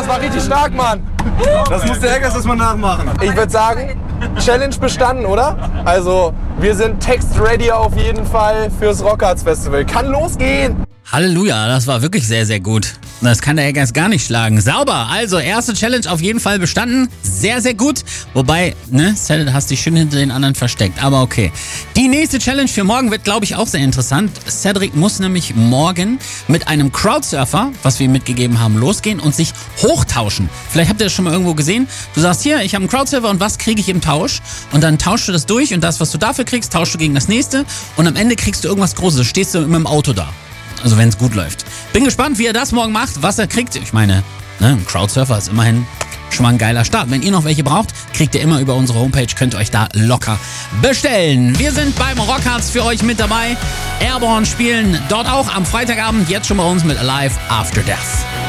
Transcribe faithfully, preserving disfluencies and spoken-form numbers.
das war richtig stark, Mann. Das muss der Eggers erstmal nachmachen. Ich würde sagen, Challenge bestanden, oder? Also, wir sind text-ready auf jeden Fall fürs Rockarts Festival. Kann losgehen! Halleluja, das war wirklich sehr, sehr gut. Das kann der Eggers gar nicht schlagen. Sauber, also erste Challenge auf jeden Fall bestanden. Sehr, sehr gut. Wobei, ne, Cedric, hast dich schön hinter den anderen versteckt. Aber okay. Die nächste Challenge für morgen wird, glaube ich, auch sehr interessant. Cedric muss nämlich morgen mit einem Crowdsurfer, was wir ihm mitgegeben haben, losgehen und sich hochtauschen. Vielleicht habt ihr das schon mal irgendwo gesehen. Du sagst, hier, ich habe einen Crowdsurfer und was kriege ich im Tausch? Und dann tauschst du das durch und das, was du dafür kriegst, tauschst du gegen das nächste. Und am Ende kriegst du irgendwas Großes. Stehst du mit dem Auto da. Also wenn es gut läuft. Bin gespannt, wie er das morgen macht, was er kriegt. Ich meine, ne, ein Crowdsurfer ist immerhin schon mal ein geiler Start. Wenn ihr noch welche braucht, kriegt ihr immer über unsere Homepage, könnt ihr euch da locker bestellen. Wir sind beim Rockarts für euch mit dabei. Airborne spielen dort auch am Freitagabend, jetzt schon bei uns mit Alive After Death.